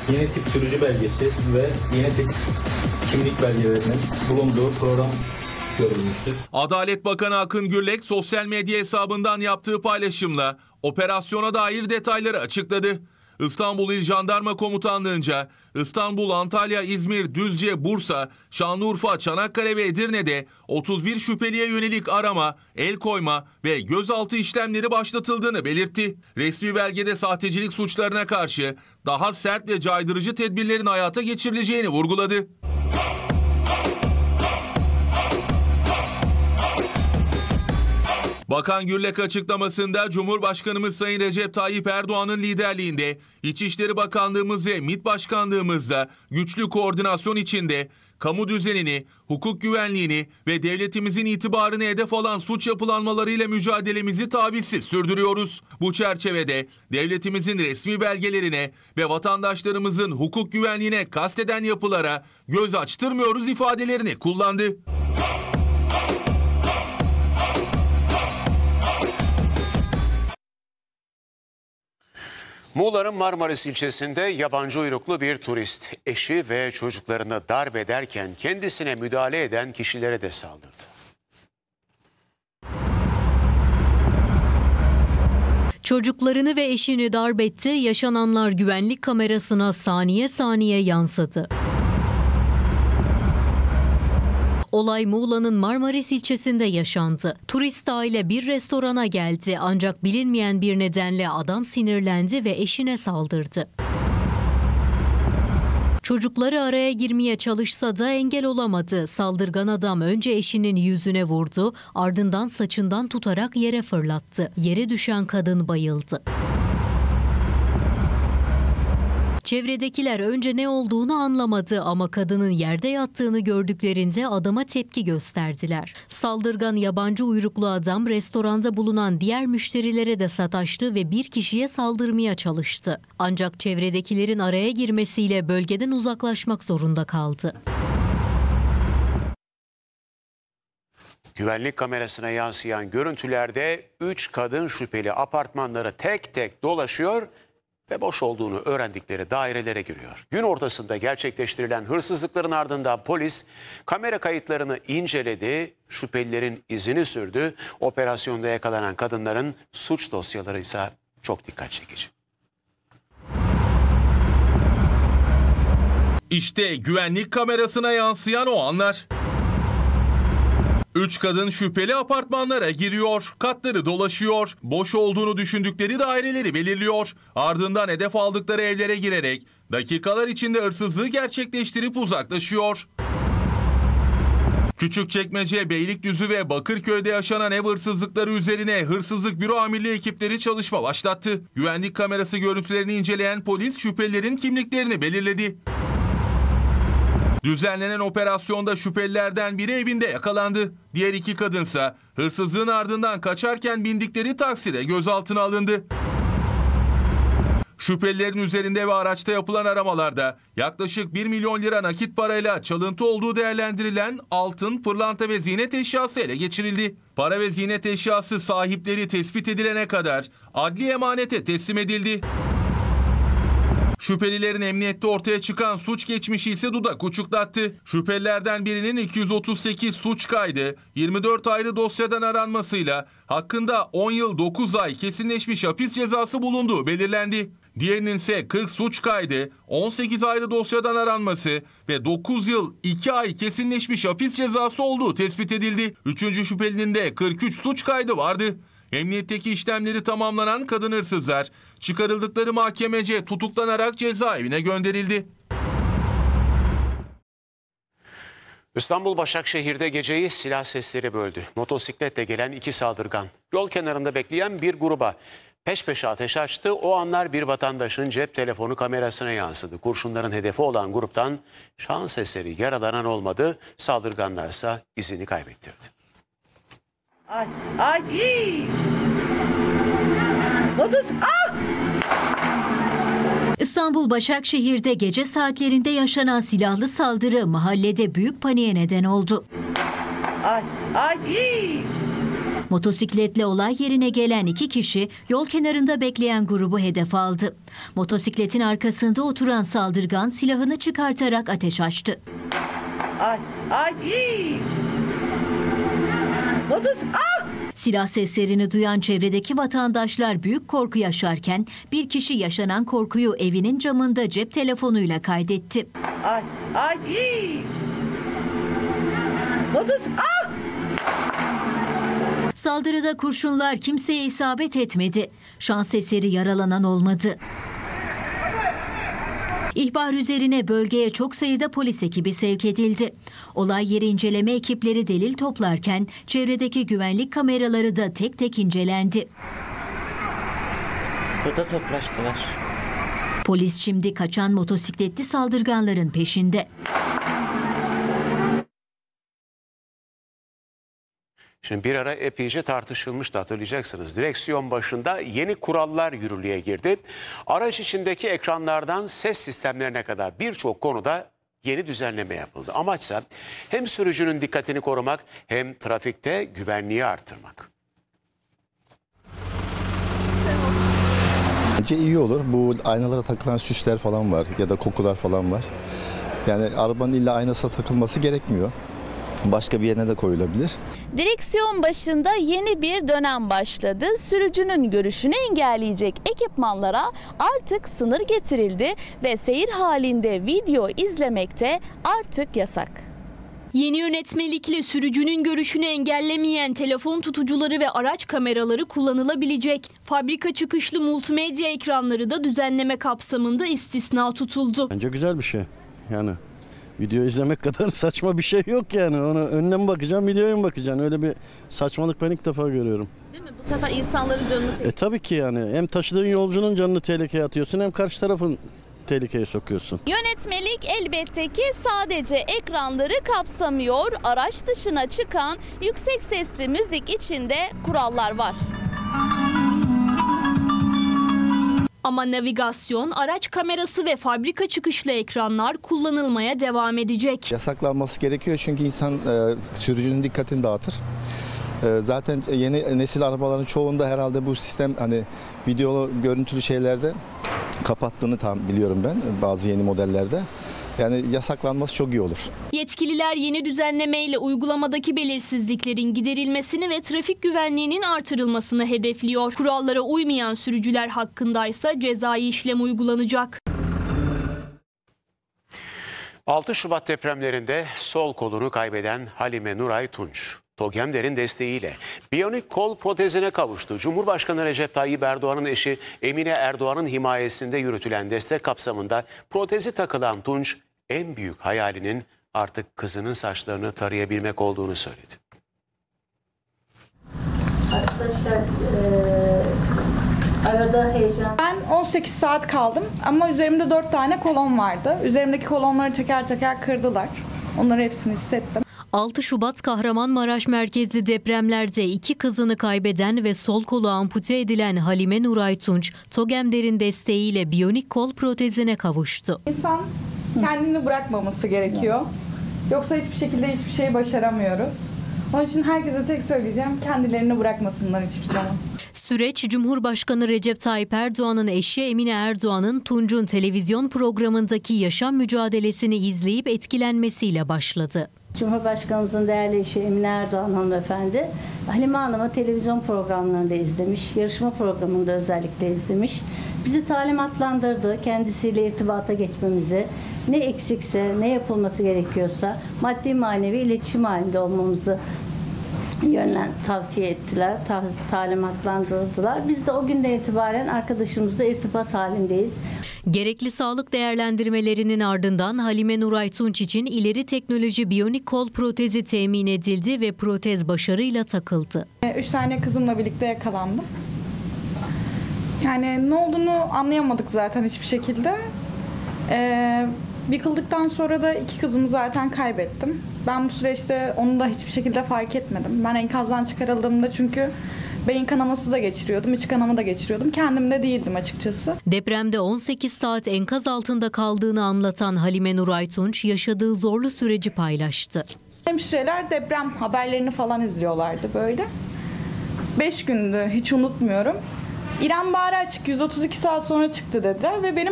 yeni tip sürücü belgesi ve yeni tip kimlik belgelerinin bulunduğu program görülmüştür. Adalet Bakanı Akın Gürlek sosyal medya hesabından yaptığı paylaşımla operasyona dair detayları açıkladı. İstanbul İl Jandarma Komutanlığı'nca İstanbul, Antalya, İzmir, Düzce, Bursa, Şanlıurfa, Çanakkale ve Edirne'de 31 şüpheliye yönelik arama, el koyma ve gözaltı işlemleri başlatıldığını belirtti. Resmi belgede sahtecilik suçlarına karşı daha sert ve caydırıcı tedbirlerin hayata geçirileceğini vurguladı. Bakan Gürlek açıklamasında Cumhurbaşkanımız Sayın Recep Tayyip Erdoğan'ın liderliğinde İçişleri Bakanlığımız ve MİT Başkanlığımızda güçlü koordinasyon içinde kamu düzenini, hukuk güvenliğini ve devletimizin itibarını hedef alan suç yapılanmalarıyla mücadelemizi tavizsiz sürdürüyoruz. Bu çerçevede devletimizin resmi belgelerine ve vatandaşlarımızın hukuk güvenliğine kasteden yapılara göz açtırmıyoruz ifadelerini kullandı. Muğla'nın Marmaris ilçesinde yabancı uyruklu bir turist eşi ve çocuklarını darp ederken kendisine müdahale eden kişilere de saldırdı. Çocuklarını ve eşini darp etti, yaşananlar güvenlik kamerasına saniye saniye yansıdı. Olay Muğla'nın Marmaris ilçesinde yaşandı. Turist aile bir restorana geldi ancak bilinmeyen bir nedenle adam sinirlendi ve eşine saldırdı. Çocukları araya girmeye çalışsa da engel olamadı. Saldırgan adam önce eşinin yüzüne vurdu, ardından saçından tutarak yere fırlattı. Yere düşen kadın bayıldı. Çevredekiler önce ne olduğunu anlamadı ama kadının yerde yattığını gördüklerinde adama tepki gösterdiler. Saldırgan yabancı uyruklu adam restoranda bulunan diğer müşterilere de sataştı ve bir kişiye saldırmaya çalıştı. Ancak çevredekilerin araya girmesiyle bölgeden uzaklaşmak zorunda kaldı. Güvenlik kamerasına yansıyan görüntülerde 3 kadın şüpheli apartmanları tek tek dolaşıyor ve boş olduğunu öğrendikleri dairelere giriyor. Gün ortasında gerçekleştirilen hırsızlıkların ardından polis kamera kayıtlarını inceledi, şüphelilerin izini sürdü. Operasyonda yakalanan kadınların suç dosyaları ise çok dikkat çekici. İşte güvenlik kamerasına yansıyan o anlar. 3 kadın şüpheli apartmanlara giriyor, katları dolaşıyor, boş olduğunu düşündükleri daireleri belirliyor. Ardından hedef aldıkları evlere girerek dakikalar içinde hırsızlığı gerçekleştirip uzaklaşıyor. Küçükçekmece, Beylikdüzü ve Bakırköy'de yaşanan ev hırsızlıkları üzerine Hırsızlık Büro Amirliği ekipleri çalışma başlattı. Güvenlik kamerası görüntülerini inceleyen polis şüphelilerin kimliklerini belirledi. Düzenlenen operasyonda şüphelilerden biri evinde yakalandı. Diğer 2 kadınsa hırsızlığın ardından kaçarken bindikleri takside gözaltına alındı. Şüphelilerin üzerinde ve araçta yapılan aramalarda yaklaşık 1 milyon lira nakit parayla çalıntı olduğu değerlendirilen altın, pırlanta ve ziynet eşyası ele geçirildi. Para ve ziynet eşyası sahipleri tespit edilene kadar adli emanete teslim edildi. Şüphelilerin emniyette ortaya çıkan suç geçmişi ise dudak uçuklattı. Şüphelilerden birinin 238 suç kaydı, 24 ayrı dosyadan aranmasıyla hakkında 10 yıl 9 ay kesinleşmiş hapis cezası bulunduğu belirlendi. Diğerinin ise 40 suç kaydı, 18 ayrı dosyadan aranması ve 9 yıl 2 ay kesinleşmiş hapis cezası olduğu tespit edildi. 3. şüphelinin de 43 suç kaydı vardı. Emniyetteki işlemleri tamamlanan kadın hırsızlar çıkarıldıkları mahkemece tutuklanarak cezaevine gönderildi. İstanbul Başakşehir'de geceyi silah sesleri böldü. Motosikletle gelen 2 saldırgan yol kenarında bekleyen bir gruba peş peşe ateş açtı. O anlar bir vatandaşın cep telefonu kamerasına yansıdı. Kurşunların hedefi olan gruptan şans eseri yaralanan olmadı. Saldırganlarsa izini kaybettirdi. Ay. Motos al! İstanbul Başakşehir'de gece saatlerinde yaşanan silahlı saldırı mahallede büyük paniğe neden oldu. Ay. Motosikletle olay yerine gelen 2 kişi yol kenarında bekleyen grubu hedef aldı. Motosikletin arkasında oturan saldırgan silahını çıkartarak ateş açtı. Ay. Ay. Vodus. Ah! Silah seslerini duyan çevredeki vatandaşlar büyük korku yaşarken bir kişi yaşanan korkuyu evinin camında cep telefonuyla kaydetti. Ay. Ay. Vodus. Ah! Saldırıda kurşunlar kimseye isabet etmedi. Şans eseri yaralanan olmadı. İhbar üzerine bölgeye çok sayıda polis ekibi sevk edildi. Olay yeri inceleme ekipleri delil toplarken çevredeki güvenlik kameraları da tek tek incelendi. Burada toplaştılar. Polis şimdi kaçan motosikletli saldırganların peşinde. Şimdi bir ara epeyce tartışılmıştı, hatırlayacaksınız. Direksiyon başında yeni kurallar yürürlüğe girdi. Araç içindeki ekranlardan ses sistemlerine kadar birçok konuda yeni düzenleme yapıldı. Amaçsa hem sürücünün dikkatini korumak hem trafikte güvenliği artırmak. Bence iyi olur. Bu aynalara takılan süsler falan var ya da kokular falan var. Yani arabanın illa aynasına takılması gerekmiyor. Başka bir yerine de koyulabilir. Direksiyon başında yeni bir dönem başladı. Sürücünün görüşünü engelleyecek ekipmanlara artık sınır getirildi ve seyir halinde video izlemek de artık yasak. Yeni yönetmelikle sürücünün görüşünü engellemeyen telefon tutucuları ve araç kameraları kullanılabilecek. Fabrika çıkışlı multimedya ekranları da düzenleme kapsamında istisna tutuldu. Bence güzel bir şey. Yani video izlemek kadar saçma bir şey yok yani. Ona önüne mi bakacaksın, videoya mı bakacaksın? Öyle bir saçmalık ben ilk defa görüyorum. Değil mi? Bu sefer insanların canını tehlikeye. Tabii ki yani. Hem taşıdığın yolcunun canını tehlikeye atıyorsun hem karşı tarafın tehlikeye sokuyorsun. Yönetmelik elbette ki sadece ekranları kapsamıyor. Araç dışına çıkan yüksek sesli müzik için de kurallar var. Ama navigasyon, araç kamerası ve fabrika çıkışlı ekranlar kullanılmaya devam edecek. Yasaklanması gerekiyor çünkü insan sürücünün dikkatini dağıtır. Zaten yeni nesil arabaların çoğunda herhalde bu sistem hani videolu görüntülü şeylerde kapattığını tam biliyorum ben bazı yeni modellerde. Yani yasaklanması çok iyi olur. Yetkililer yeni düzenlemeyle uygulamadaki belirsizliklerin giderilmesini ve trafik güvenliğinin artırılmasını hedefliyor. Kurallara uymayan sürücüler hakkındaysa cezai işlem uygulanacak. 6 Şubat depremlerinde sol kolunu kaybeden Halime Nuray Tunç, Togemder'in desteğiyle biyonik kol protezine kavuştu. Cumhurbaşkanı Recep Tayyip Erdoğan'ın eşi Emine Erdoğan'ın himayesinde yürütülen destek kapsamında protezi takılan Tunç, en büyük hayalinin artık kızının saçlarını tarayabilmek olduğunu söyledi. Arkadaşlar arada heyecan. Ben 18 saat kaldım ama üzerimde 4 tane kolon vardı. Üzerimdeki kolonları teker teker kırdılar. Onları hepsini hissettim. 6 Şubat Kahramanmaraş merkezli depremlerde 2 kızını kaybeden ve sol kolu ampute edilen Halime Nuray Tunç, Togemder'in desteğiyle biyonik kol protezine kavuştu. İnsan kendini bırakmaması gerekiyor. Yoksa hiçbir şekilde hiçbir şey başaramıyoruz. Onun için herkese tek söyleyeceğim, kendilerini bırakmasınlar hiçbir zaman. Süreç Cumhurbaşkanı Recep Tayyip Erdoğan'ın eşi Emine Erdoğan'ın Tunç'un televizyon programındaki yaşam mücadelesini izleyip etkilenmesiyle başladı. Cumhurbaşkanımızın değerli eşi Emine Erdoğan hanımefendi Halime Hanım'ı televizyon programlarında izlemiş, yarışma programında özellikle izlemiş. Bizi talimatlandırdı kendisiyle irtibata geçmemizi, ne eksikse, ne yapılması gerekiyorsa maddi manevi iletişim halinde olmamızı tavsiye ettiler, talimatlandırdılar. Biz de o günden itibaren arkadaşımızla irtibat halindeyiz. Gerekli sağlık değerlendirmelerinin ardından Halime Nuray Tunç için ileri teknoloji biyonik kol protezi temin edildi ve protez başarıyla takıldı. 3 tane kızımla birlikte yakalandım. Yani ne olduğunu anlayamadık zaten hiçbir şekilde. Yıkıldıktan sonra da 2 kızımı zaten kaybettim. Ben bu süreçte onu da hiçbir şekilde fark etmedim. Ben enkazdan çıkarıldığımda çünkü beyin kanaması da geçiriyordum, iç kanama da geçiriyordum. Kendimde değildim açıkçası. Depremde 18 saat enkaz altında kaldığını anlatan Halime Nuray Tunç yaşadığı zorlu süreci paylaştı. Hemşireler deprem haberlerini falan izliyorlardı böyle. 5 gündü, hiç unutmuyorum. İrem Bari açık 132 saat sonra çıktı dediler ve benim